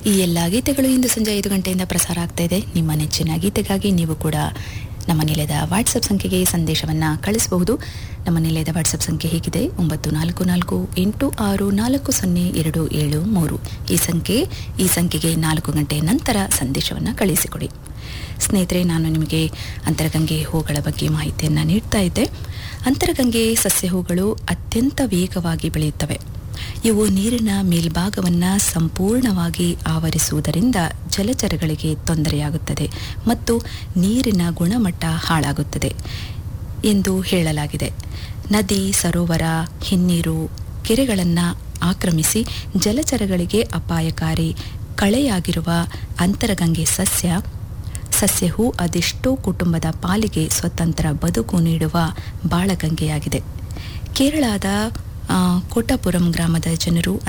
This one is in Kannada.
ಈ ಎಲ್ಲ ಗೀತೆಗಳು ಇಂದು ಸಂಜೆ 5 ಗಂಟೆಯಿಂದ ಪ್ರಸಾರ ಆಗ್ತಾ ಇದೆ. ನಿಮ್ಮ ನೆಚ್ಚಿನ ಗೀತೆಗಾಗಿ ನೀವು ಕೂಡ ನಮ್ಮ ನಿಲಯದ ವಾಟ್ಸಪ್ ಸಂಖ್ಯೆಗೆ ಸಂದೇಶವನ್ನು ಕಳಿಸಬಹುದು. ನಮ್ಮ ನಿಲಯದ ವಾಟ್ಸಪ್ ಸಂಖ್ಯೆ ಹೀಗಿದೆ: 944864402773. ಈ ಸಂಖ್ಯೆಗೆ 4 ಗಂಟೆ ನಂತರ ಸಂದೇಶವನ್ನು ಕಳಿಸಿಕೊಡಿ. ಸ್ನೇಹಿತರೆ, ನಾನು ನಿಮಗೆ ಅಂತರಗಂಗೆ ಹೂಗಳ ಬಗ್ಗೆ ಮಾಹಿತಿಯನ್ನು ನೀಡ್ತಾ ಇದ್ದೆ. ಅಂತರಗಂಗೆ ಸಸ್ಯ ಹೂಗಳು ಅತ್ಯಂತ ವೇಗವಾಗಿ ಬೆಳೆಯುತ್ತವೆ. ಇವು ನೀರಿನ ಮೇಲ್ಭಾಗವನ್ನು ಸಂಪೂರ್ಣವಾಗಿ ಆವರಿಸುವುದರಿಂದ ಜಲಚರಗಳಿಗೆ ತೊಂದರೆಯಾಗುತ್ತದೆ ಮತ್ತು ನೀರಿನ ಗುಣಮಟ್ಟ ಹಾಳಾಗುತ್ತದೆ ಎಂದು ಹೇಳಲಾಗಿದೆ. ನದಿ, ಸರೋವರ, ಹಿನ್ನೀರು, ಕೆರೆಗಳನ್ನು ಆಕ್ರಮಿಸಿ ಜಲಚರಗಳಿಗೆ ಅಪಾಯಕಾರಿ ಕಳೆಯಾಗಿರುವ ಅಂತರಗಂಗೆ ಸಸ್ಯ ಹೂ ಅದೆಷ್ಟೋ ಕುಟುಂಬದ ಪಾಲಿಗೆ ಸ್ವತಂತ್ರ ಬದುಕು ನೀಡುವ ಬಾಳಗಂಗೆಯಾಗಿದೆ. ಕೇರಳದ ಕೋಟಾಪುರಂ ಗ್ರಾಮದ ಜನರು